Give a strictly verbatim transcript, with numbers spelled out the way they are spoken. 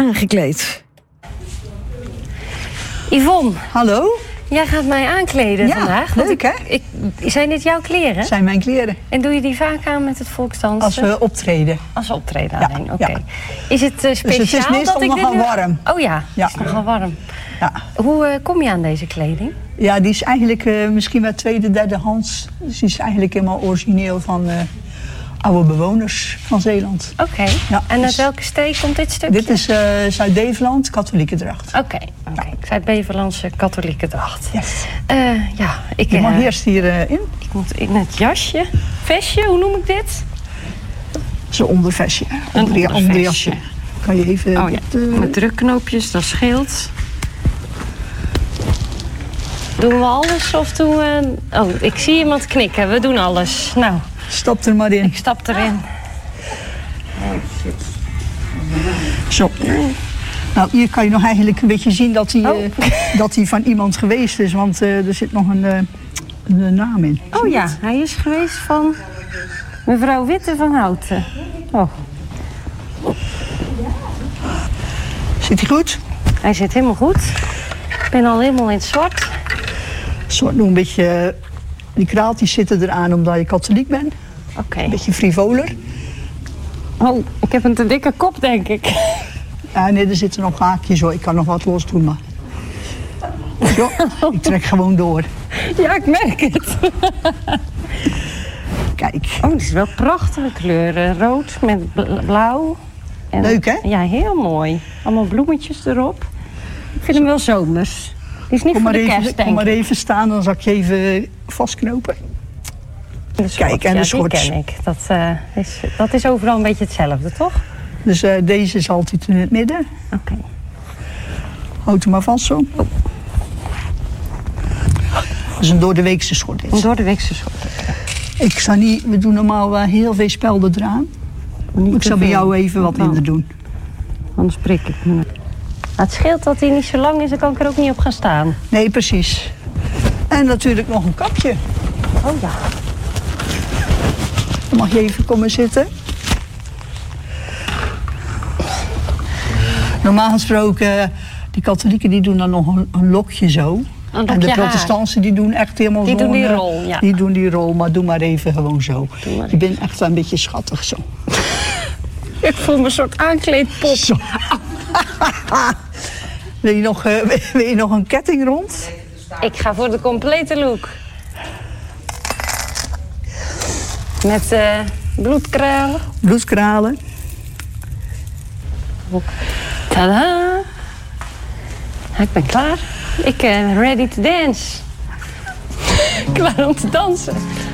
aangekleed. Yvonne. Hallo? Jij gaat mij aankleden ja, vandaag. Leuk, ik, hè? Ik, zijn dit jouw kleren? Dat zijn mijn kleren. En doe je die vaak aan met het volksdansen? Als we optreden. Als we optreden ja, alleen, oké. Okay. Ja. Is het uh, speciaal dus het is meestal dat ik nogal dit nu... warm. Oh ja, ja. het is nogal warm. Ja. Hoe uh, kom je aan deze kleding? Ja, die is eigenlijk uh, misschien wel tweede, derde hands. Dus die is eigenlijk helemaal origineel van uh, oude bewoners van Zeeland. Oké. Okay. Ja, en uit dus welke streek komt dit stukje? Dit is uh, Zuid-Beveland, katholieke dracht. Oké, okay. okay. ja. Zuid-Bevelandse katholieke dracht. Yes. Uh, ja, ik, je mag uh, eerst hierin. Uh, ik moet in het jasje. Vestje, hoe noem ik dit? Zo'n ondervestje. Een onder, ondervestje. Kan je even... Oh ja, dit, uh... met drukknoopjes, dat scheelt. Doen we alles of doen we... Oh, ik zie iemand knikken. We doen alles. Nou. Stap er maar in. Ik stap erin. Zo. Nou, hier kan je nog eigenlijk een beetje zien dat hij, oh. uh, dat hij van iemand geweest is. Want uh, er zit nog een, uh, een naam in. Oh ja, hij is geweest van mevrouw Witte van Houten. Oh. Zit hij goed? Hij zit helemaal goed. Ik ben al helemaal in het zwart. Zwart nog een beetje... Die kraaltjes zitten eraan omdat je katholiek bent. Oké. Okay. Een beetje frivoler. Oh, ik heb een te dikke kop, denk ik. Ja, nee, er zitten nog haakjes hoor. Ik kan nog wat los doen, maar... Zo, ik trek gewoon door. Ja, ik merk het. Kijk. Oh, dit is wel prachtige kleuren. Rood met blauw. En, leuk, hè? Ja, heel mooi. Allemaal bloemetjes erop. Ik vind hem wel zomers. Die is niet kom voor de even, kerst, denk Kom maar ik. even staan, dan zal ik je even vastknopen. De schort, kijk, en ja, de schorts. Die ken ik. Dat, uh, is, dat is overal een beetje hetzelfde, toch? Dus uh, deze is altijd in het midden. Oké. Okay. Houd hem maar vast zo. Oh. Dat is een doordeweekse schort. Een doordeweekse schort. Ik zou niet, we doen normaal wel heel veel spelden eraan. Niet ik zal bij jou even wat minder doen. Anders prik ik me. Het scheelt dat hij niet zo lang is, dan kan ik er ook niet op gaan staan. Nee, precies. En natuurlijk nog een kapje. Oh ja. Dan mag je even komen zitten. Normaal gesproken, die katholieken die doen dan nog een, een lokje zo. Een en de protestanten die doen echt helemaal zo. Die doen die rol, ja. Die doen die rol, maar doe maar even gewoon zo. Maar je bent echt wel een beetje schattig zo. Ik voel me een soort aankleedpop. Zo. wil, je nog, uh, wil je nog een ketting rond? Ik ga voor de complete look. Met uh, bloedkralen. Bloedkralen. Tadaa. Ik ben klaar. Ik ben uh, ready to dance. Klaar om te dansen.